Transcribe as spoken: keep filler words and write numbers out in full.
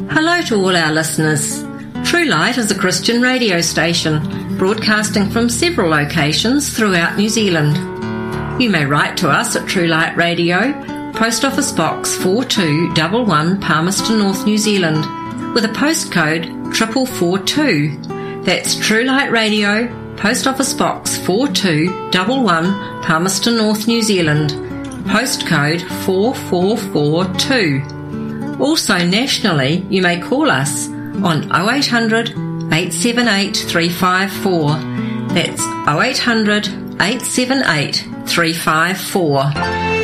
Hello to all our listeners. True Light is a Christian radio station broadcasting from several locations throughout New Zealand. You may write to us at True Light Radio, Post Office Box four two one one, Palmerston North, New Zealand, with a postcode triple four two. That's True Light Radio, Post Office Box four two one one, Palmerston North, New Zealand, postcode four four four two. Also nationally, you may call us on oh eight hundred, eight seven eight, three five four. That's oh eight hundred, eight seven eight, three five four.